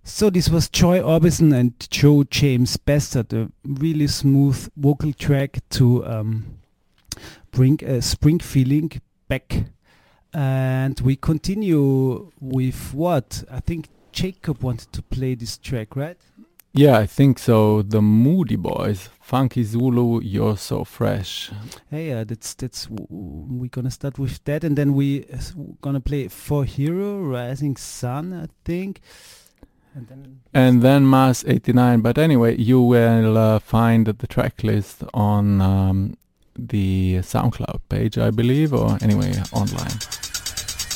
So this was Joy Orbison and Joe James Bastard, a really smooth vocal track to bring a spring feeling back. And we continue with what? I think Jacob wanted to play this track, right? Yeah, I think so. The Moody Boys, Funky Zulu, You're So Fresh. Hey, we're gonna start with that, and then we gonna play For Hero, Rising Sun, I think. And then Mars 89. But anyway, you will find the track list on the SoundCloud page, I believe, or anyway, online.